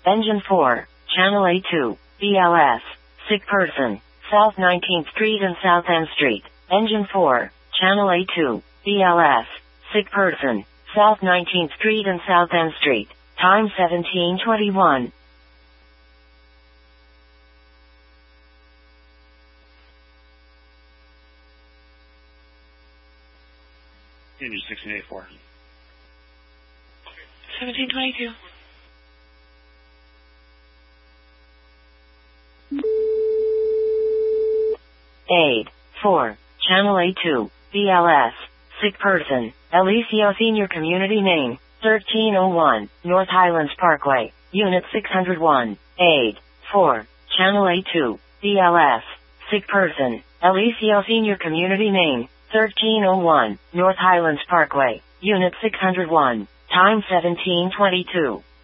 Engine 4, Channel A2, BLS, sick person, South 19th Street and South M Street. Engine 4, Channel A2, BLS, sick person, South 19th Street and South M Street. Time 17:21. Engine 1684. 1722. Aid 4, Channel A2, BLS, sick person, Eliseo Senior Community Name, 1301, North Highlands Parkway, Unit 601. Aid 4, Channel A2, BLS, sick person, Eliseo Senior Community Name, 1301, North Highlands Parkway, Unit 601. Time 17:22.